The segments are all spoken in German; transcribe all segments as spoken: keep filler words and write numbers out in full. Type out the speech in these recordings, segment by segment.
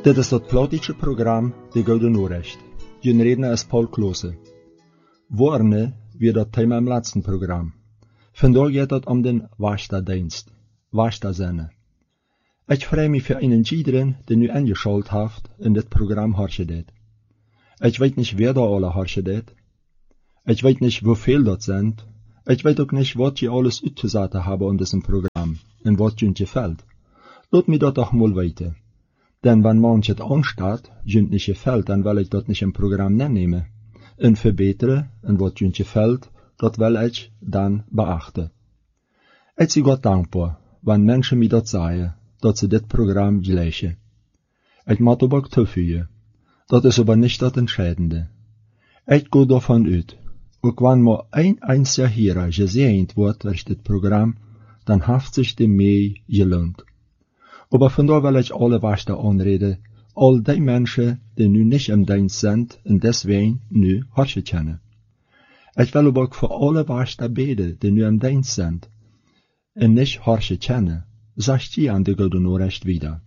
Dit is dat politische programma De Gouden Noorrecht. Je redner is Paul Klose. Woorden weer dat thema im laatste programma. Vandaag gaat het om den Waschterdienst, Waschterzinnen. Ik freue mich für einen iedereen die nu eingeschaltet heeft in dit programma Harschedet. Ich weet nicht, wer da alle Harschedet. Ich weet nicht, wofür das sind. Ich weet auch nicht, was je alles uitgezaten hebben in diesem Programm und was je gefällt. Laat mich das doch mal weten. Denn wenn manche het Angst hat, jünt nicht gefällt, dann will ich das nicht im Programm nehmen. Und verbeteren, und was jünt gefällt, das will ich dann beachten. Ich bin Gott dankbar, wenn Menschen mir das sagen, dass sie dit Programm gleichen. Ich muss aber auch zufügen. Das ist aber nicht das Entscheidende. Ich gehe davon aus, auch wenn nur ein einziger Hörer gesehen wird durch das Programm, dann hat sich dem mehr gelohnt. Aber von da will ich alle Wachter anreden, all die Menschen, die nu nicht im Dienst sind und deswegen nu Harsche kennen. Ich will aber auch für alle Wachter beten, die nu im Dienst sind und nicht Harsche kennen, sagt sie an der Gouden Noorrecht wieder.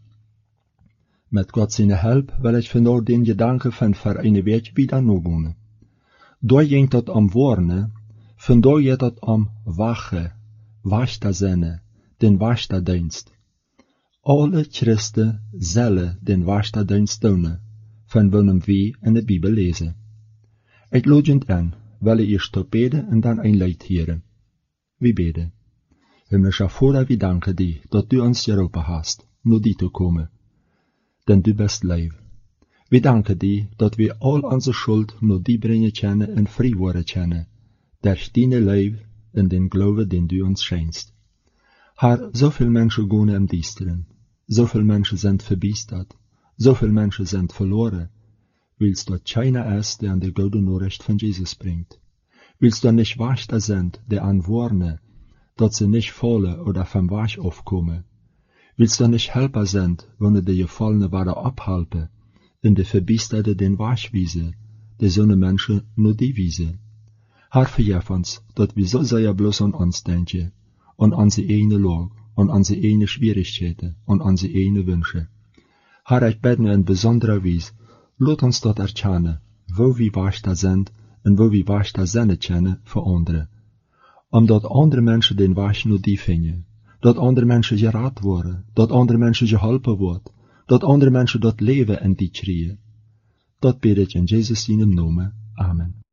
Mit Gott seine Hilfe will ich von da den Gedanken von für eine Weg wieder nachgehen. Da ging das am Worne, von da geht das am Wache, Wachtersinne, den Wachterdienst. Alle Christen zullen den Waschterdienst doen, van wonen we in de Bibel lezen. Ik lood je aan, willen eerst tot beden en dan een lied heren. We beden. Himmlischer Vater, we danken dir, dat du ons geroepen hast, naar die te komen. Denn du bist lief. We danken dir, dat we al onze schuld naar die brengen kunnen en vrij worden kunnen, durch deine lief en den Glaube, den du ons schenkst. Herr, zoveel mensen gaan im Düsteren. Zoveel mensen sind verbiestert. Zoveel mensen sind verloren. Willst du keiner ist, der an der Gouden Noorrecht von Jesus bringt? Willst du nicht Wachter sind, der anwarnen, dass sie nicht fallen oder vom Wasch aufkommen? Willst du nicht Helfer sind, wenn die Gefallene wieder abhalten, in der Verbiesterte den Wasch wiese, der so ne Menschen nur die wiese? Herr, vergib uns, dass wir so sehr bloß an uns denken, an unsere eigene Lage, an unsere eigene Schwierigkeiten, an unsere eigene Wünsche. Herr, ich bete nur in besonderer Weise, lass uns dort erkennen, wo wir Wachter sind und wo wir Wachter sind kennen für andere. Um dort andere Menschen den Wasch nur die finden, dort andere Menschen gerat worden, dort andere Menschen geholpen wird, dort andere Menschen dort Leben in die kriegen. Dort bete ich in Jesus seinem Namen. Amen.